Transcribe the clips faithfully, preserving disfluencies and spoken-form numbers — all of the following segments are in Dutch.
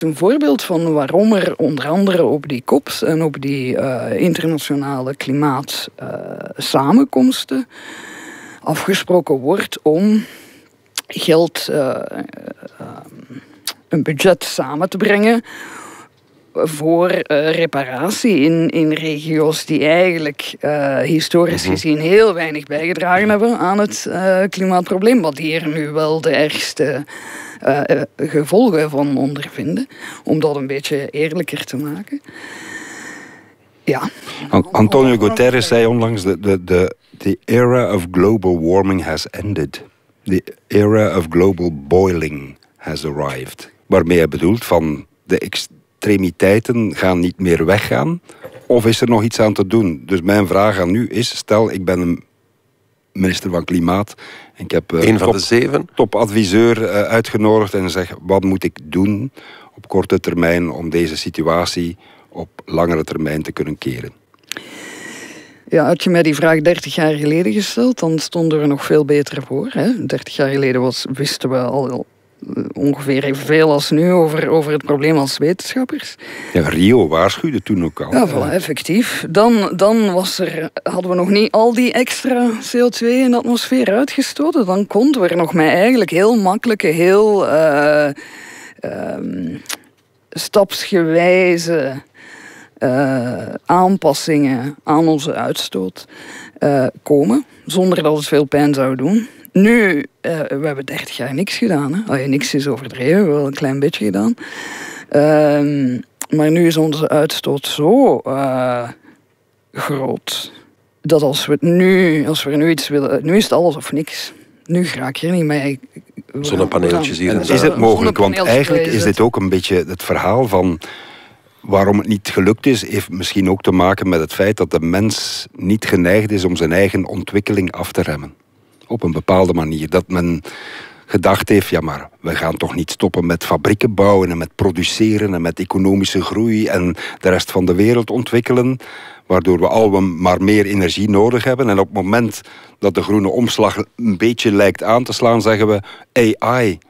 Een voorbeeld van waarom er onder andere op die COPs en op die uh, internationale klimaatsamenkomsten uh, afgesproken wordt om geld, uh, uh, een budget samen te brengen voor uh, reparatie in, in regio's die eigenlijk uh, historisch gezien heel weinig bijgedragen hebben aan het uh, klimaatprobleem, maar die er nu wel de ergste uh, uh, gevolgen van ondervinden, om dat een beetje eerlijker te maken. Ja. Antonio Guterres zei onlangs de, de, de the era of global warming has ended. The era of global boiling has arrived. Waarmee hij bedoelt van de extremiteiten gaan niet meer weggaan, of is er nog iets aan te doen? Dus mijn vraag aan u is, stel ik ben een minister van Klimaat en ik heb uh, een van top, de zeven topadviseur uh, uitgenodigd en zeg, wat moet ik doen op korte termijn om deze situatie op langere termijn te kunnen keren? Ja, had je mij die vraag dertig jaar geleden gesteld, dan stonden we er nog veel beter voor. Hè? dertig jaar geleden was, wisten we al ongeveer evenveel als nu over, over het probleem als wetenschappers. Ja, Rio waarschuwde toen ook al. Ja, voilà, effectief. Dan, dan was er, hadden we nog niet al die extra C O twee in de atmosfeer uitgestoten. Dan konden we er nog met eigenlijk heel makkelijke, heel uh, uh, stapsgewijze uh, aanpassingen aan onze uitstoot uh, komen, zonder dat het veel pijn zou doen. Nu, uh, we hebben dertig jaar niks gedaan. Hè? Allee, niks is overdreven, wel een klein beetje gedaan. Uh, maar nu is onze uitstoot zo uh, groot, dat als we het nu, als we er nu iets willen, nu is het alles of niks. Nu raak je er niet mee. Zonnepaneeltjes hier en daar. Is het mogelijk? Want eigenlijk is dit ook een beetje het verhaal van waarom het niet gelukt is, heeft misschien ook te maken met het feit dat de mens niet geneigd is om zijn eigen ontwikkeling af te remmen. Op een bepaalde manier. Dat men gedacht heeft, ja maar we gaan toch niet stoppen met fabrieken bouwen en met produceren en met economische groei en de rest van de wereld ontwikkelen, waardoor we al maar meer energie nodig hebben. En op het moment dat de groene omslag een beetje lijkt aan te slaan, zeggen we A I.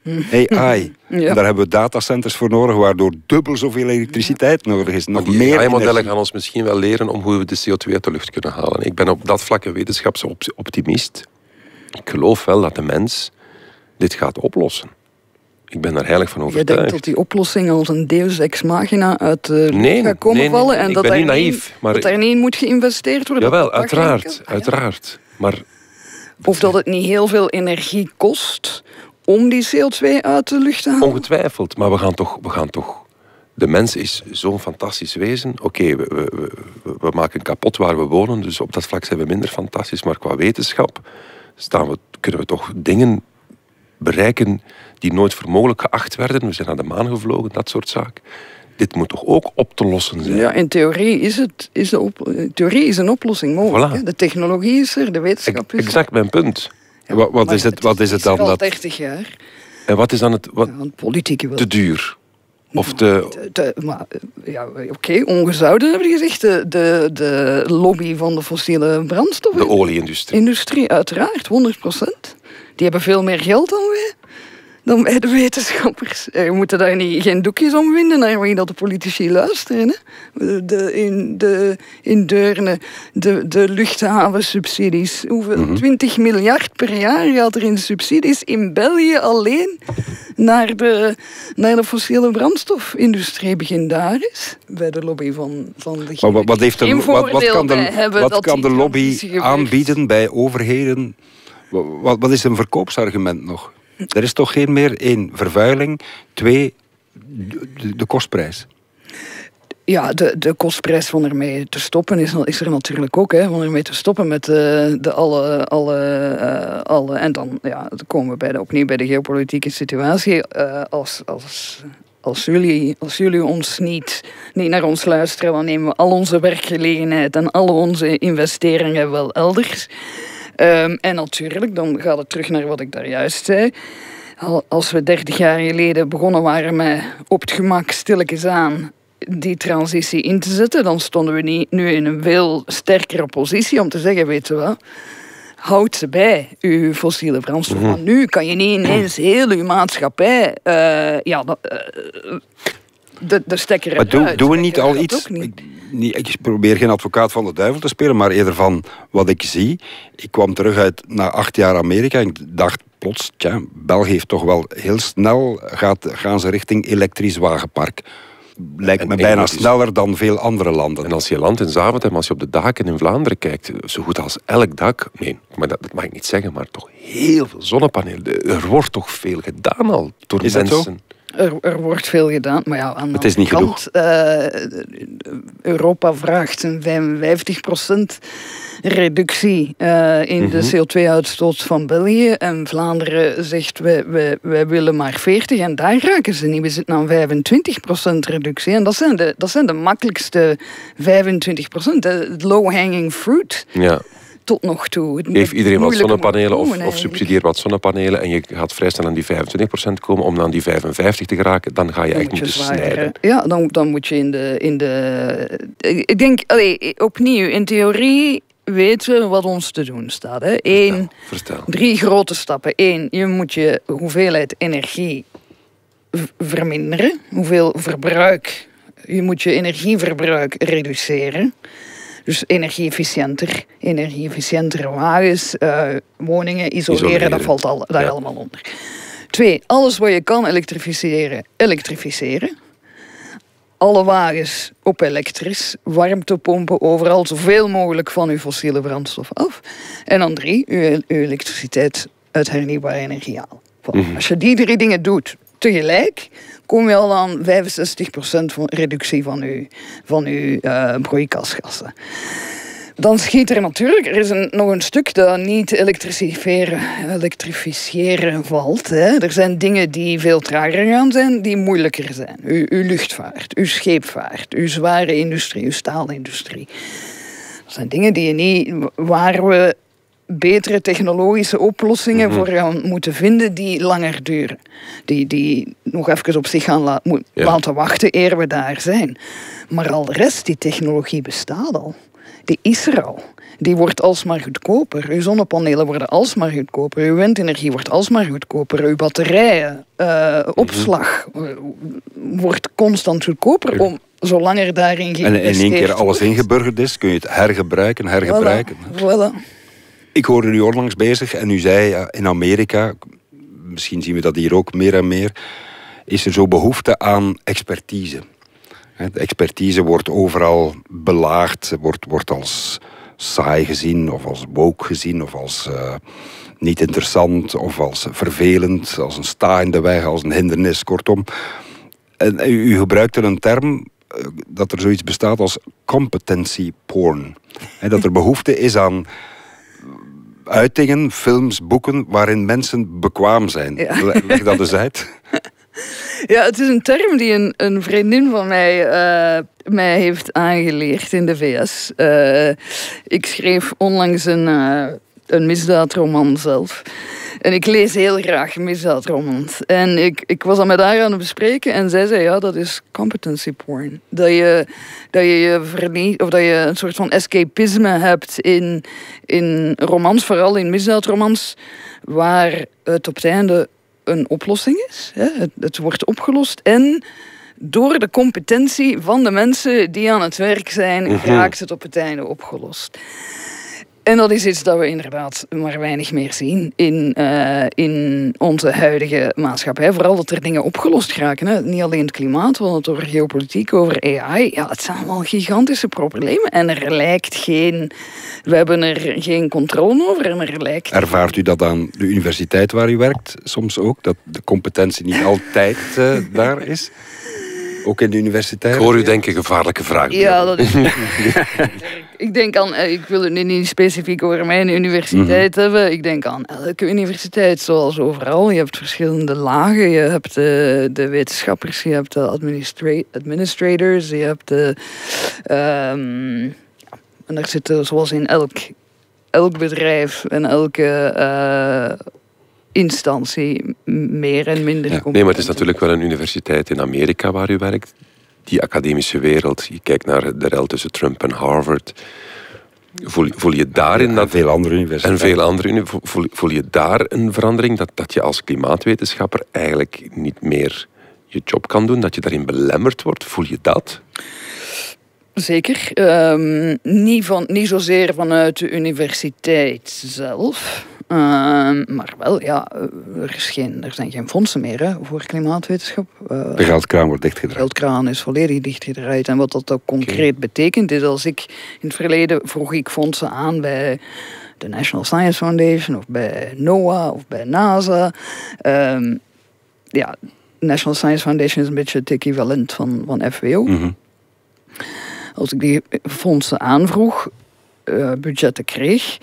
A I. Ja. En daar hebben we datacenters voor nodig, waardoor dubbel zoveel elektriciteit nodig is. Nog meer A I-modellen gaan ons misschien wel leren om hoe we de C O twee uit de lucht kunnen halen. Ik ben op dat vlak een wetenschapsoptimist. Ik geloof wel dat de mens dit gaat oplossen. Ik ben daar heilig van overtuigd. Je denkt dat die oplossing als een deus ex machina uit de lucht nee, gaat komen nee, nee, vallen nee, en ik dat, ben daar niet naïef, niet, maar dat daar niet in moet geïnvesteerd worden? Jawel, dat uiteraard. dat uiteraard. Maar of dat het niet heel veel energie kost om die C O twee uit de lucht te halen? Ongetwijfeld, maar we gaan toch... We gaan toch de mens is zo'n fantastisch wezen. Oké, okay, we, we, we, we maken kapot waar we wonen, dus op dat vlak zijn we minder fantastisch. Maar qua wetenschap staan we, kunnen we toch dingen bereiken die nooit voor mogelijk geacht werden. We zijn naar de maan gevlogen, dat soort zaken. Dit moet toch ook op te lossen zijn? Ja, in theorie is, het, is, de op, in theorie is een oplossing mogelijk. Voilà. De technologie is er, de wetenschap is er. Exact mijn punt. Ja, wat wat is het, wat is het dan? al dat dertig jaar. En wat is dan het... Wat, ja, politieke wil. Te duur? Of te... te, te maar, ja, oké, okay, ongezouten hebben we gezegd. De, de, de lobby van de fossiele brandstoffen. De olie-industrie. Industrie, uiteraard, honderd procent. Die hebben veel meer geld dan wij. Dan bij de wetenschappers. Je moet daar niet, geen doekjes om winden naar wie dat de politici luisteren. Hè? De, in, de, in Deurne, de, de luchthavensubsidies. Hoeveel? Mm-hmm. twintig miljard per jaar gaat er in subsidies in België alleen naar de, naar de fossiele brandstofindustrie. Begin daar eens. Bij de lobby van, van de maar wat, wat, heeft een, wat, wat kan de, wat kan de lobby aanbieden bij overheden? Wat, wat is een verkoopsargument nog? Er is toch geen meer één vervuiling, twee de, de kostprijs. Ja, de, de kostprijs van ermee te stoppen is, is er natuurlijk ook. Hè, van ermee te stoppen met de, de alle, alle, uh, alle... En dan, ja, dan komen we bij de, opnieuw bij de geopolitieke situatie. Uh, als, als, als, jullie, als jullie ons niet, niet naar ons luisteren, dan nemen we al onze werkgelegenheid en al onze investeringen wel elders. Um, en natuurlijk, dan gaat het terug naar wat ik daar juist zei. Als we dertig jaar geleden begonnen waren met op het gemak stilletjes aan die transitie in te zetten, dan stonden we niet, nu in een veel sterkere positie om te zeggen, weet je wel, houd ze bij, uw fossiele brandstof. Mm-hmm. Want nu kan je niet ineens heel uw maatschappij uh, ja, uh, de, de stekker eruit. Maar doen do we niet al dat iets... Niet. Ik, niet, ik probeer geen advocaat van de duivel te spelen, maar eerder van wat ik zie. Ik kwam terug uit na acht jaar Amerika en ik dacht plots, tja, België heeft toch wel heel snel, gaat, gaan ze richting elektrisch wagenpark. Lijkt me bijna sneller dan veel andere landen. En als je land in Zaventem, en als je op de daken in Vlaanderen kijkt, zo goed als elk dak, nee, maar dat, dat mag ik niet zeggen, maar toch heel veel zonnepanelen. Er wordt toch veel gedaan al door Is mensen. Dat zo? Er, er wordt veel gedaan, maar ja, aan de het is niet kant, uh, Europa vraagt een vijfenvijftig procent reductie uh, in mm-hmm. de C O twee uitstoot van België. En Vlaanderen zegt, wij, wij, wij willen maar veertig. En daar raken ze niet. We zitten aan vijfentwintig procent reductie. En dat zijn de, dat zijn de makkelijkste vijfentwintig procent. Het low-hanging fruit. Ja. Tot nog toe. Geef iedereen wat zonnepanelen of, of subsidieer wat zonnepanelen en je gaat vrij snel aan die vijfentwintig procent komen om aan die vijfenvijftig te geraken, dan ga je dan echt moeten je snijden. Ja, dan, dan moet je in de... In de ik denk, allee, opnieuw, in theorie weten we wat ons te doen staat. Hè. Eén, vertel, vertel. Drie grote stappen. Eén, je moet je hoeveelheid energie v- verminderen. Hoeveel verbruik. Je moet je energieverbruik reduceren. Dus energie-efficiënter, energie-efficiëntere wagens, uh, woningen, isoleren, isoleren, dat valt al, daar ja. allemaal onder. Twee, alles wat je kan elektrificeren, elektrificeren. Alle wagens op elektrisch, warmtepompen, overal zoveel mogelijk van uw fossiele brandstof af. En dan drie, uw, uw elektriciteit uit hernieuwbare energie halen. Mm-hmm. Als je die drie dingen doet tegelijk, kom je al aan vijfenzestig procent van reductie van uw, van uw uh, broeikasgassen. Dan schiet er natuurlijk, er is een, nog een stuk dat niet elektrificeren, elektrificeren valt. Hè. Er zijn dingen die veel trager gaan zijn, die moeilijker zijn. Uw, uw luchtvaart, uw scheepvaart, uw zware industrie, uw staalindustrie. Dat zijn dingen die je niet, waar we betere technologische oplossingen mm-hmm. voor gaan moeten vinden die langer duren. Die, die nog even op zich gaan la- mo- ja. laten wachten eer we daar zijn. Maar al de rest, die technologie bestaat al. Die is er al. Die wordt alsmaar goedkoper. Uw zonnepanelen worden alsmaar goedkoper. Uw windenergie wordt alsmaar goedkoper. Uw batterijen, uh, opslag mm-hmm. wordt constant goedkoper om zolang er daarin geïnvesteerd wordt. En in één keer alles ingeburgerd is, kun je het hergebruiken, hergebruiken. Voilà. Voilà. Ik hoorde u onlangs bezig en u zei ja, in Amerika, misschien zien we dat hier ook meer en meer, is er zo behoefte aan expertise. De expertise wordt overal belaagd, wordt, wordt als saai gezien of als woke gezien of als uh, niet interessant of als vervelend, als een sta in de weg, als een hindernis, kortom. En u, u gebruikte een term uh, dat er zoiets bestaat als competency porn. He, dat er behoefte is aan uitingen, films, boeken waarin mensen bekwaam zijn. Ja. Leg dat eens uit. Ja, het is een term die een, een vriendin van mij, uh, mij heeft aangeleerd in de V S. Uh, ik schreef onlangs een, uh, een misdaadroman zelf. En ik lees heel graag misdaadromans. En ik, ik was dat met haar aan het bespreken en zij zei, ja, dat is competency porn. Dat je dat je, je verliest, of dat je een soort van escapisme hebt in, in romans, vooral in misdaadromans, waar het op het einde een oplossing is. Hè? Het, het wordt opgelost en door de competentie van de mensen die aan het werk zijn, mm-hmm. raakt het op het einde opgelost. En dat is iets dat we inderdaad maar weinig meer zien in, uh, in onze huidige maatschappij. Vooral dat er dingen opgelost raken. Hè. Niet alleen het klimaat, we hadden het over geopolitiek, over A I. Ja, het zijn allemaal gigantische problemen. En er lijkt geen... We hebben er geen controle over en er lijkt... Ervaart u dat aan de universiteit waar u werkt soms ook? Dat de competentie niet altijd uh, daar is? Ook in de universiteit? Ik hoor u denken gevaarlijke vragen. Ja, dat is... ik denk aan... Ik wil het nu niet specifiek over mijn universiteit mm-hmm. hebben. Ik denk aan elke universiteit, zoals overal. Je hebt verschillende lagen. Je hebt de, de wetenschappers, je hebt de administra- administrators, je hebt de... Um, en daar zitten, zoals in elk, elk bedrijf en elke... Uh, instantie meer en minder ja, nee, maar het is natuurlijk wel een universiteit in Amerika waar u werkt. Die academische wereld, je kijkt naar de rel tussen Trump en Harvard. Voel, voel je daarin en dat... veel andere universiteiten. En veel andere voel, voel je daar een verandering? Dat, dat je als klimaatwetenschapper eigenlijk niet meer je job kan doen? Dat je daarin belemmerd wordt? Voel je dat? Zeker. Um, niet, van, niet zozeer vanuit de universiteit zelf. Um, maar wel, ja, er, is geen, er zijn geen fondsen meer hè, voor klimaatwetenschap. Uh, de geldkraan wordt dichtgedraaid. De geldkraan is volledig dichtgedraaid. En wat dat ook concreet okay. betekent, is als ik in het verleden vroeg ik fondsen aan bij de National Science Foundation of bij NOAA of bij NASA. Um, ja, National Science Foundation is een beetje het equivalent van, van F W O. Mm-hmm. Als ik die fondsen aanvroeg, uh, budgetten kreeg,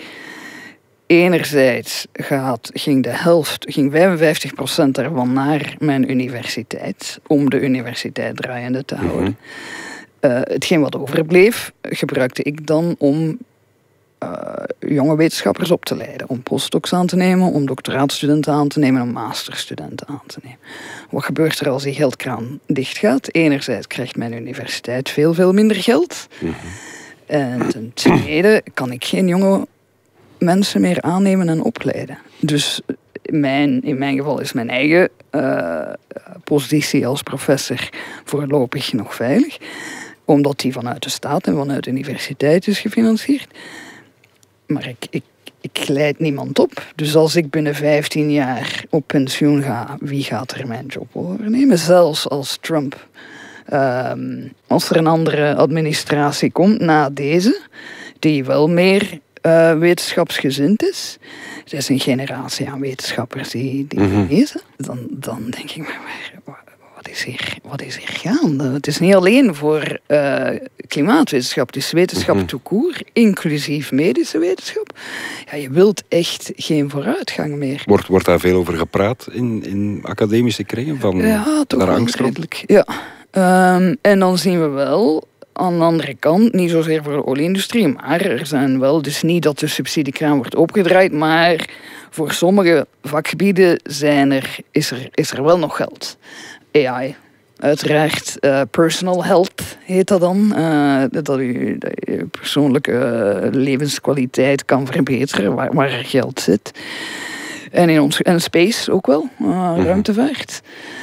enerzijds gaat, ging de helft, ging vijfenvijftig procent daarvan naar mijn universiteit, om de universiteit draaiende te houden. Mm-hmm. Uh, hetgeen wat overbleef, gebruikte ik dan om uh, jonge wetenschappers op te leiden. Om postdocs aan te nemen, om doctoraatstudenten aan te nemen, om masterstudenten aan te nemen. Wat gebeurt er als die geldkraan dichtgaat? Enerzijds krijgt mijn universiteit veel, veel minder geld. Mm-hmm. En ten tweede kan ik geen jonge mensen meer aannemen en opleiden. Dus mijn, in mijn geval is mijn eigen uh, positie als professor voorlopig nog veilig. Omdat die vanuit de staat en vanuit de universiteit is gefinancierd. Maar ik, ik, ik leid niemand op. Dus als ik binnen vijftien jaar op pensioen ga, wie gaat er mijn job overnemen? Zelfs als Trump, um, als er een andere administratie komt na deze, die wel meer uh, wetenschapsgezind is. Er is een generatie aan wetenschappers die, die mm-hmm. lezen. Dan, dan denk ik, maar, maar wat is hier, wat is hier gaande? Het is niet alleen voor uh, klimaatwetenschap, het is wetenschap mm-hmm. tout court, inclusief medische wetenschap. Ja, je wilt echt geen vooruitgang meer. Wordt, wordt daar veel over gepraat in, in academische kringen? Van ja, toch wel redelijk. Ja. Um, en dan zien we wel, aan de andere kant, niet zozeer voor de olieindustrie, maar er zijn wel, dus niet dat de subsidiekraan wordt opgedraaid, maar voor sommige vakgebieden zijn er, is, er, is er wel nog geld. A I, uiteraard. Uh, personal health heet dat dan. Uh, dat, u, dat je persoonlijke uh, levenskwaliteit kan verbeteren, waar, waar er geld zit. En in ons, en space ook wel, uh, mm-hmm. ruimtevaart.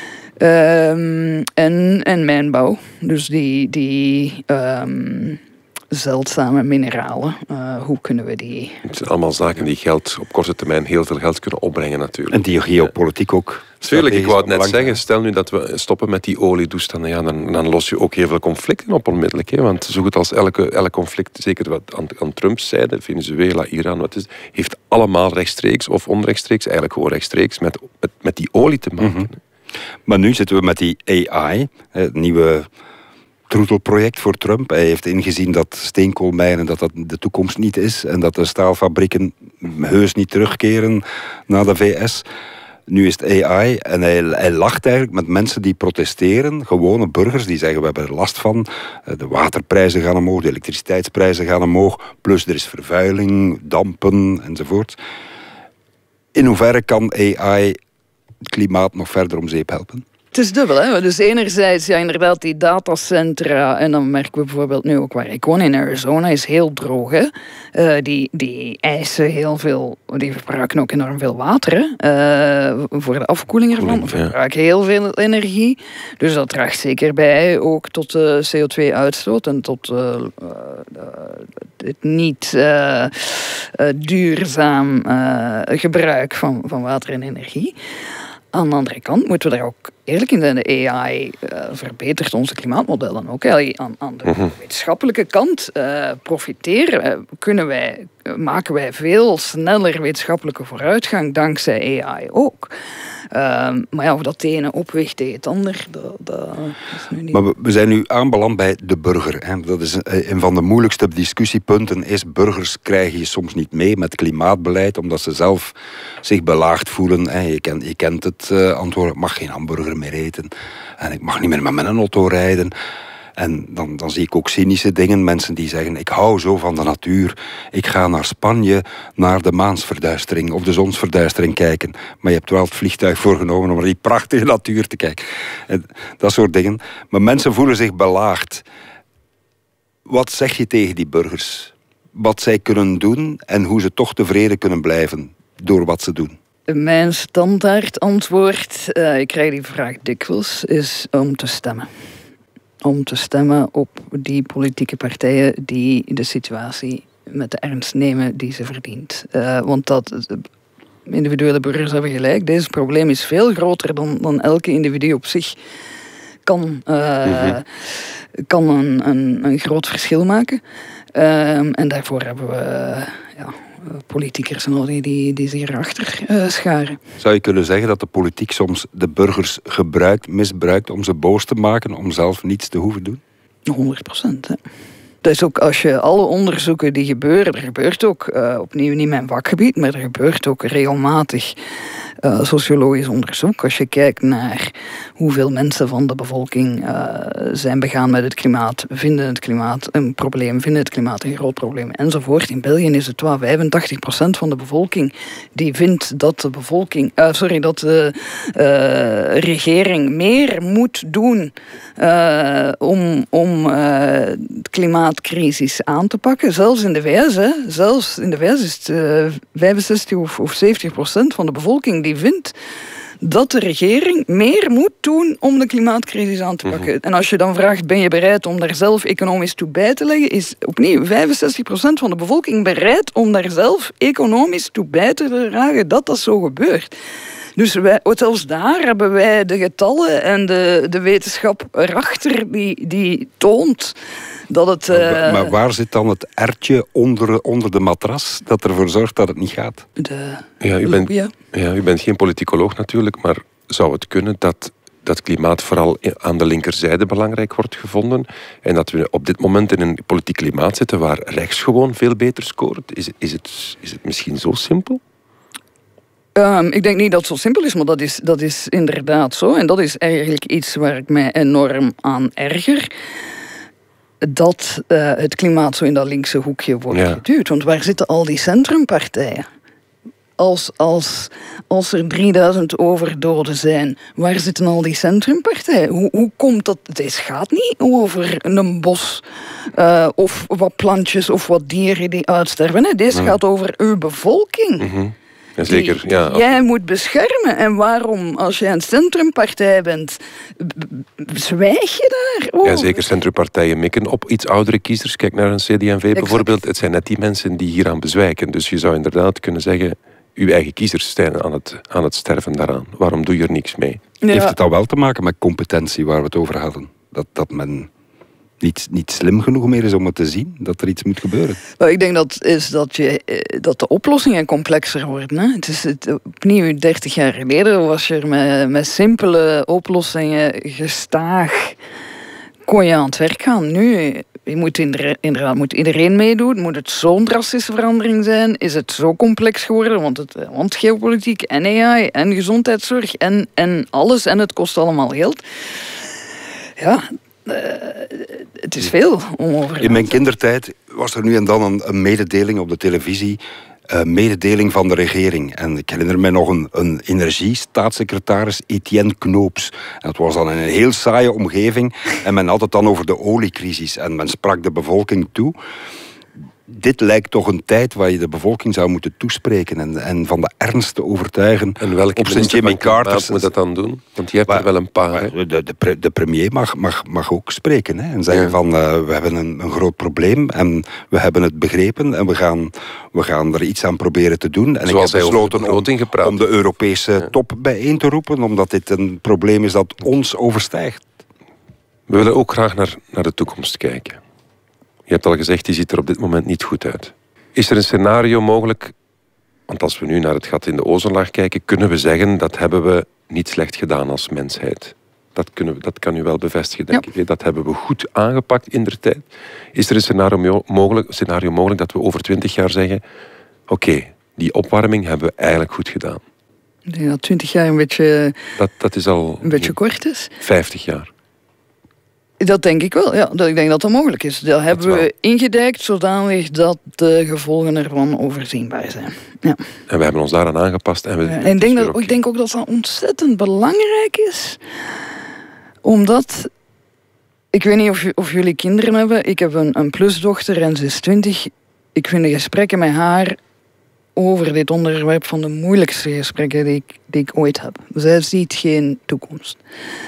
Um, en, en mijnbouw. Dus die, die um, zeldzame mineralen. Uh, hoe kunnen we die... Het zijn allemaal zaken die geld op korte termijn heel veel geld kunnen opbrengen natuurlijk. En die geopolitiek ook. Tuurlijk, ik wou het net zeggen. Stel nu dat we stoppen met die oliedoestanden. Ja, dan, dan los je ook heel veel conflicten op onmiddellijk. Hè? Want zo goed als elke, elk conflict, zeker wat aan, aan Trumps zijde, Venezuela, Iran, wat is, heeft allemaal rechtstreeks of onrechtstreeks, eigenlijk gewoon rechtstreeks, met, met, met die olie te maken. Mm-hmm. Maar nu zitten we met die A I, het nieuwe troetelproject voor Trump. Hij heeft ingezien dat steenkoolmijnen dat dat de toekomst niet is en dat de staalfabrieken heus niet terugkeren naar de V S. Nu is het A I en hij, hij lacht eigenlijk met mensen die protesteren, gewone burgers die zeggen we hebben er last van. De waterprijzen gaan omhoog, de elektriciteitsprijzen gaan omhoog, plus er is vervuiling, dampen enzovoort. In hoeverre kan A I het klimaat nog verder om zeep helpen? Het is dubbel, hè. Dus enerzijds, ja, inderdaad, die datacentra, en dan merken we bijvoorbeeld nu ook waar ik woon, in Arizona, is heel droog, hè. Uh, die, die eisen heel veel, die verbruiken ook enorm veel water, hè. Uh, voor de afkoeling ervan, ja. verbruiken heel veel energie. Dus dat draagt zeker bij, ook tot de C O twee uitstoot en tot uh, uh, het niet uh, uh, duurzaam uh, gebruik van, van water en energie. Aan de andere kant moeten we daar ook eerlijk in zijn. De A I uh, verbetert onze klimaatmodellen ook. Hè. Aan, aan de mm-hmm. wetenschappelijke kant uh, profiteren uh, kunnen wij, uh, maken wij veel sneller wetenschappelijke vooruitgang dankzij A I ook. Uh, maar ja, of dat de ene opweegt tegen het ander, dat, dat is nu niet... Maar we, we zijn nu aanbeland bij de burger. Hè. Dat is een van de moeilijkste discussiepunten is, burgers krijgen je soms niet mee met klimaatbeleid, omdat ze zelf zich belaagd voelen. Hè. Je, kent, je kent het uh, antwoord, ik mag geen hamburger meer eten en ik mag niet meer met mijn auto rijden. En dan, dan zie ik ook cynische dingen. Mensen die zeggen, ik hou zo van de natuur. Ik ga naar Spanje, naar de maansverduistering of de zonsverduistering kijken. Maar je hebt wel het vliegtuig voorgenomen om naar die prachtige natuur te kijken. En dat soort dingen. Maar mensen voelen zich belaagd. Wat zeg je tegen die burgers? wat zij kunnen doen en hoe ze toch tevreden kunnen blijven door wat ze doen? Mijn standaard antwoord, uh, ik krijg die vraag dikwijls, is om te stemmen. Om te stemmen op die politieke partijen die de situatie met de ernst nemen die ze verdient. Uh, want dat... Individuele burgers hebben gelijk. Deze probleem is veel groter dan, dan elke individu op zich kan, uh, mm-hmm. kan een, een, een groot verschil maken. Uh, en daarvoor hebben we uh, ja, politiekers nodig die, die zich erachter uh, scharen. Zou je kunnen zeggen dat de politiek soms de burgers gebruikt, misbruikt om ze boos te maken, om zelf niets te hoeven doen? honderd procent, hè. Dat is ook als je alle onderzoeken die gebeuren, er gebeurt ook, uh, opnieuw niet mijn vakgebied, maar er gebeurt ook regelmatig uh, sociologisch onderzoek. Als je kijkt naar hoeveel mensen van de bevolking uh, zijn begaan met het klimaat, vinden het klimaat een probleem, vinden het klimaat een groot probleem enzovoort. In België is het wel vijfentachtig procent van de bevolking die vindt dat de bevolking, uh, sorry, dat de uh, regering meer moet doen uh, om, om uh, het klimaatcrisis aan te pakken. Zelfs in de V S, hè. Zelfs in de V S is het uh, vijfenzestig of, of zeventig procent van de bevolking die vindt dat de regering meer moet doen om de klimaatcrisis aan te pakken. Mm-hmm. En als je dan vraagt, ben je bereid om daar zelf economisch toe bij te leggen, is opnieuw vijfenzestig procent van de bevolking bereid om daar zelf economisch toe bij te dragen dat dat zo gebeurt. Dus wij, zelfs daar hebben wij de getallen en de, de wetenschap erachter die, die toont dat het... Uh... Maar, maar waar zit dan het ertje onder, onder de matras dat ervoor zorgt dat het niet gaat? De ja, u, bent, ja, u bent geen politicoloog natuurlijk, maar zou het kunnen dat dat klimaat vooral aan de linkerzijde belangrijk wordt gevonden en dat we op dit moment in een politiek klimaat zitten waar rechts gewoon veel beter scoort? Is, is, het, is het misschien zo simpel? Um, ik denk niet dat het zo simpel is, maar dat is, dat is inderdaad zo. En dat is eigenlijk iets waar ik mij enorm aan erger. Dat uh, het klimaat zo in dat linkse hoekje wordt ja. geduwd. Want waar zitten al die centrumpartijen? Als, als, als er drieduizend overdoden zijn, waar zitten al die centrumpartijen? Hoe, hoe komt dat? Deze gaat niet over een bos uh, of wat plantjes of wat dieren die uitsterven. Nee, deze mm. gaat over uw bevolking. Mm-hmm. Ja, zeker, die ja. jij moet beschermen. En waarom, als jij een centrumpartij bent, zwijg je daar over? Ja, zeker. Centrumpartijen mikken op iets oudere kiezers. Kijk naar een C D en V exact. Bijvoorbeeld. Het zijn net die mensen die hieraan bezwijken. Dus je zou inderdaad kunnen zeggen, uw eigen kiezers zijn aan het, aan het sterven daaraan. Waarom doe je er niks mee? Ja. Heeft het dan wel te maken met competentie waar we het over hadden? Dat, dat men... Niet, niet slim genoeg meer is om het te zien dat er iets moet gebeuren. Well, ik denk dat is dat, je, dat de oplossingen complexer worden. Hè? Het is het, opnieuw dertig jaar geleden was je er met, met simpele oplossingen gestaag kon je aan het werk gaan. Nu je moet inderdaad moet iedereen meedoen. Moet het zo'n drastische verandering zijn? Is het zo complex geworden? Want, het, want geopolitiek en A I en gezondheidszorg en, en alles en het kost allemaal geld. Ja. Uh, het is veel om over. In mijn kindertijd was er nu en dan een, een mededeling op de televisie. Uh, mededeling van de regering. En ik herinner me nog een, een energiestaatssecretaris, Etienne Knoops. En dat was dan in een heel saaie omgeving. En men had het dan over de oliecrisis. En men sprak de bevolking toe. Dit lijkt toch een tijd waar je de bevolking zou moeten toespreken en, en van de ernst te overtuigen. En welke op zijn Jimmy Carter moet dat dan doen? Want je hebt maar, er wel een paar. De, de, de premier mag, mag, mag ook spreken hè, en zeggen ja. van uh, we hebben een, een groot probleem en we hebben het begrepen en we gaan, we gaan er iets aan proberen te doen. En Zoals ik heb besloten om, om de Europese ja. top bijeen te roepen, omdat dit een probleem is dat ons overstijgt. We willen ook graag naar, naar de toekomst kijken. Je hebt al gezegd, die ziet er op dit moment niet goed uit. Is er een scenario mogelijk, want als we nu naar het gat in de ozonlaag kijken, kunnen we zeggen dat hebben we niet slecht gedaan als mensheid. Dat, kunnen we, dat kan u wel bevestigen, denk ja. ik. Dat hebben we goed aangepakt in der tijd. Is er een scenario mogelijk, scenario mogelijk dat we over twintig jaar zeggen, oké, okay, die opwarming hebben we eigenlijk goed gedaan. Ik denk dat twintig jaar een beetje, dat, dat is al een beetje kort is. vijftig jaar. Dat denk ik wel, ja. Ik denk dat dat mogelijk is. Dat hebben we ingedijkt zodanig dat de gevolgen ervan overzienbaar zijn. Ja. En we hebben ons daaraan aangepast. En, we, ja, en ik, denk dat, okay. ik denk ook dat dat ontzettend belangrijk is. Omdat, ik weet niet of, of jullie kinderen hebben. Ik heb een, een plusdochter en ze is twintig. ik vind de gesprekken met haar over dit onderwerp van de moeilijkste gesprekken die ik, die ik ooit heb. Zij ziet geen toekomst.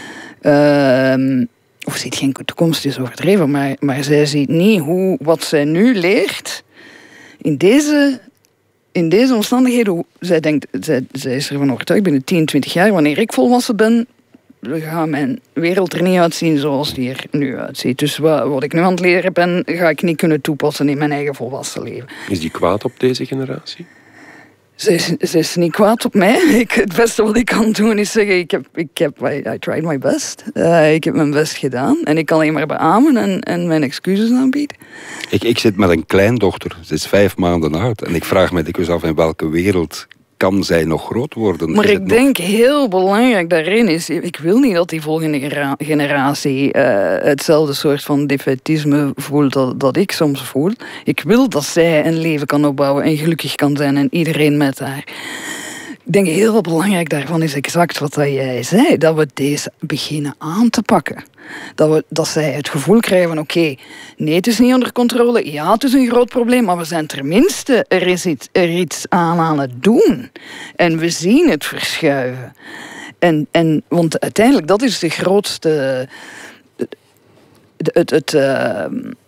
Uh, of ziet geen toekomst, is overdreven, maar, maar zij ziet niet hoe wat zij nu leert in deze, in deze omstandigheden. Hoe, zij, denkt, zij, zij is ervan overtuigd, binnen tien, twintig jaar, wanneer ik volwassen ben, gaat mijn wereld er niet uitzien zoals die er nu uitziet. Dus wat, wat ik nu aan het leren ben, ga ik niet kunnen toepassen in mijn eigen volwassen leven. Is die kwaad op deze generatie? Ze is, ze is niet kwaad op mij. Ik, het beste wat ik kan doen is zeggen, ik heb, ik heb, I, I tried my best. Uh, ik heb mijn best gedaan. En ik kan alleen maar beamen en, en mijn excuses aanbieden. Ik, ik zit met een kleindochter. Ze is vijf maanden oud. En ik vraag me dikwijls af in welke wereld kan zij nog groot worden. Maar is ik denk nog... heel belangrijk daarin is, ik wil niet dat die volgende gera- generatie uh, hetzelfde soort van defaitisme voelt dat, dat ik soms voel. Ik wil dat zij een leven kan opbouwen en gelukkig kan zijn en iedereen met haar. Ik denk heel belangrijk daarvan is exact wat jij zei, dat we deze beginnen aan te pakken. Dat, we, dat zij het gevoel krijgen van oké, okay, nee, het is niet onder controle. Ja, het is een groot probleem, maar we zijn tenminste er is iets, er iets aan aan het doen. En we zien het verschuiven. En, en, want uiteindelijk, dat is de grootste... Het, het, het, uh,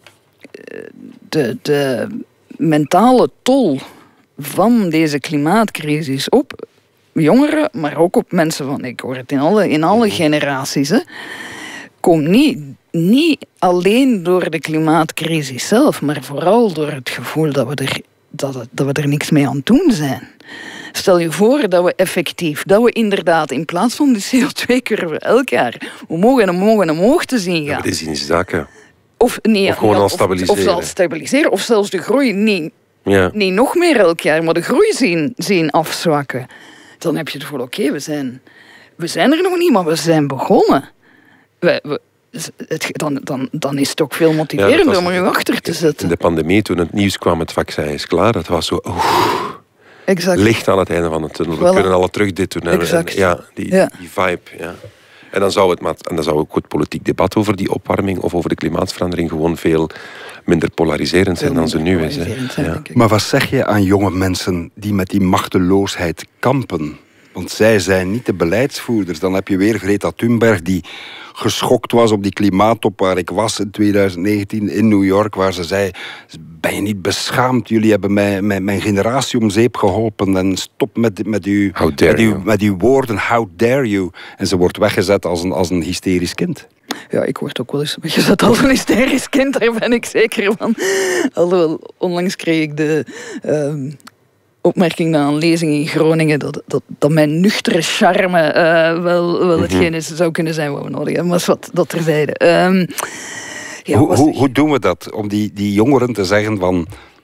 de, de mentale tol van deze klimaatcrisis op jongeren, maar ook op mensen van, ik hoor het in alle, in alle generaties, hè, komt niet, niet alleen door de klimaatcrisis zelf, maar vooral door het gevoel dat we er, dat het, dat we er niks mee aan het doen zijn. Stel je voor dat we effectief, dat we inderdaad in plaats van de C O twee curve elk jaar omhoog en omhoog en omhoog te zien gaan. Ja, dit is in zakken. Of, nee, of gewoon ja, al of, stabiliseren. Of zelfs stabiliseren, of zelfs de groei niet, ja. niet nog meer elk jaar, maar de groei zien, zien afzwakken. Dan heb je het gevoel, oké, okay, we, zijn, we zijn er nog niet, maar we zijn begonnen. We, we, het, dan, dan, dan is het ook veel motiverender ja, om er nu achter te zetten. In de pandemie, toen het nieuws kwam, het vaccin is klaar, dat was zo... Oef, exact. Licht aan het einde van de tunnel. We voilà. kunnen alle terug dit doen. En, exact. En, ja, die, ja. die vibe, ja. En dan zou het, en dan zou ook het politiek debat over die opwarming of over de klimaatverandering gewoon veel minder polariserend zijn dan ze nu is. Hè. Ja. Maar wat zeg je aan jonge mensen die met die machteloosheid kampen? Want zij zijn niet de beleidsvoerders. Dan heb je weer Greta Thunberg die geschokt was op die klimaattop waar ik was in twintig negentien in New York, waar ze zei, ben je niet beschaamd? Jullie hebben mij, mijn, mijn generatie om zeep geholpen en stop met, met, uw, met, uw, met uw woorden, how dare you? En ze wordt weggezet als een, als een hysterisch kind. Ja, ik word ook wel eens weggezet als een hysterisch kind, daar ben ik zeker van. Alhoewel, onlangs kreeg ik de... Um opmerking na een lezing in Groningen dat, dat, dat mijn nuchtere charme uh, wel, wel hetgeen is, zou kunnen zijn wat we nodig hebben. Maar wat dat terzijde. Um, ja, hoe, hoe, hoe doen we dat? Om die, die jongeren te zeggen van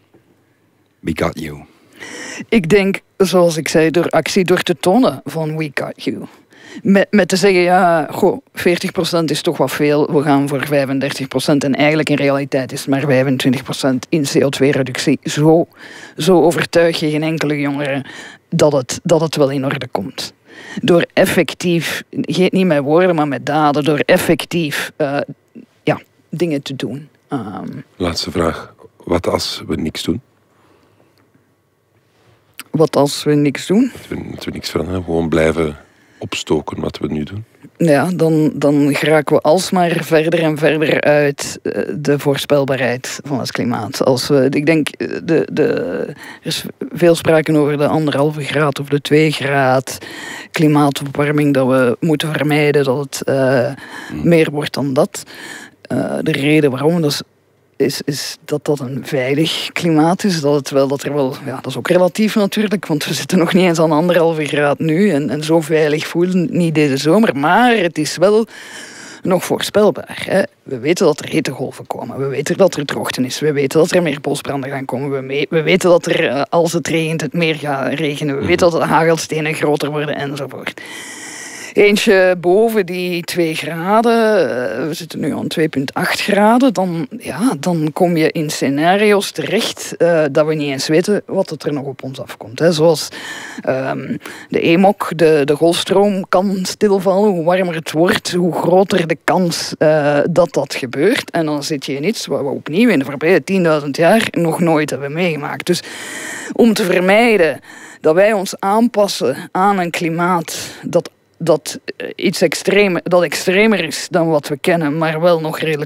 we got you. Ik denk, zoals ik zei, door actie, door te tonen van we got you. Met, met te zeggen, ja, goh, veertig procent is toch wat veel, we gaan voor vijfendertig procent. En eigenlijk in realiteit is het maar vijfentwintig procent in C O twee reductie. Zo, zo overtuig je geen enkele jongere dat het, dat het wel in orde komt. Door effectief, niet met woorden, maar met daden, door effectief uh, ja, dingen te doen. Um, Laatste vraag. Wat als we niks doen? Wat als we niks doen? Dat we, dat we niks veranderen, gewoon blijven opstoken wat we nu doen. Ja, dan, dan geraken we alsmaar verder en verder uit de voorspelbaarheid van het klimaat. Als we, ik denk, de, de, er is veel sprake over de anderhalve graad of de twee graad klimaatopwarming, dat we moeten vermijden dat het uh, meer wordt dan dat. Uh, de reden waarom, dat is Is, is dat dat een veilig klimaat is. Dat, het wel, dat er wel, ja, dat is ook relatief natuurlijk, want we zitten nog niet eens aan anderhalve graad nu. En, en zo veilig voelen het niet deze zomer. Maar het is wel nog voorspelbaar. Hè. We weten dat er hittegolven komen. We weten dat er droogte is. We weten dat er meer bosbranden gaan komen. We, me- we weten dat er, als het regent, het meer gaat regenen. We weten dat de hagelstenen groter worden enzovoort. eentje boven die twee graden, we zitten nu aan twee komma acht graden, dan, ja, dan kom je in scenario's terecht uh, dat we niet eens weten wat er nog op ons afkomt. Hè. Zoals um, de E M O C, de, de golfstroom kan stilvallen. Hoe warmer het wordt, hoe groter de kans uh, dat dat gebeurt. En dan zit je in iets wat we opnieuw in de voorbije tienduizend jaar nog nooit hebben meegemaakt. Dus om te vermijden dat wij ons aanpassen aan een klimaat dat, dat iets extremer, dat extremer is dan wat we kennen, maar wel nog redelijk